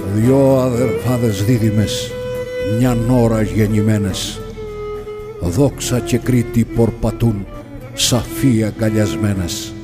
Δυο αδερφάδες δίδυμες, μιαν ώρα γεννημένες, δόξα και Κρήτη πορπατούν, σαφή αγκαλιασμένες.